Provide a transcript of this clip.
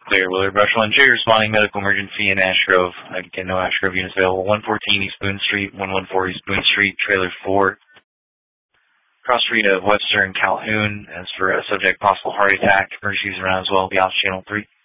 Clear, Willard Brush 1J, responding medical emergency in Ash Grove. Again, no Ash Grove units available. 114 East Boone Street, 114 East Boone Street, trailer 4. Cross street of Webster and Calhoun. As for a subject, possible heart attack, emergencies around as well. Be off channel 3.